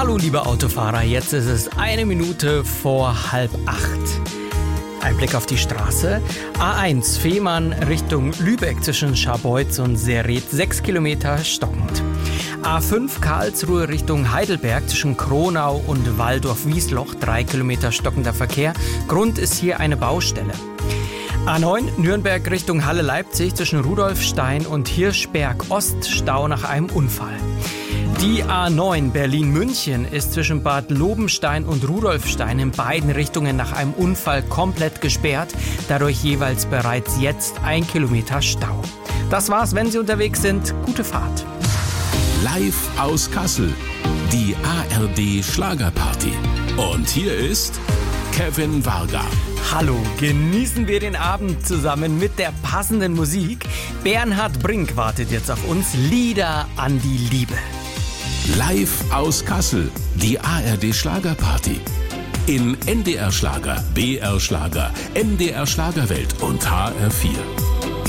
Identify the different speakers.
Speaker 1: Hallo liebe Autofahrer, jetzt ist es 1 Minute vor 7:30. Ein Blick auf die Straße. A1 Fehmarn Richtung Lübeck zwischen Scharbeutz und Seredt 6 Kilometer stockend. A5 Karlsruhe Richtung Heidelberg zwischen Kronau und Walldorf-Wiesloch 3 Kilometer stockender Verkehr. Grund ist hier eine Baustelle. A9 Nürnberg Richtung Halle-Leipzig zwischen Rudolfstein und Hirschberg Ost Stau nach einem Unfall. Die A9 Berlin-München ist zwischen Bad Lobenstein und Rudolfstein in beiden Richtungen nach einem Unfall komplett gesperrt. Dadurch jeweils bereits jetzt 1 Kilometer Stau. Das war's, wenn Sie unterwegs sind. Gute Fahrt.
Speaker 2: Live aus Kassel, die ARD Schlagerparty. Und hier ist Kevin Varga.
Speaker 1: Hallo, genießen wir den Abend zusammen mit der passenden Musik. Bernhard Brink wartet jetzt auf uns. Lieder an die Liebe.
Speaker 2: Live aus Kassel, die ARD Schlagerparty. In NDR Schlager, BR Schlager, NDR Schlagerwelt und HR4.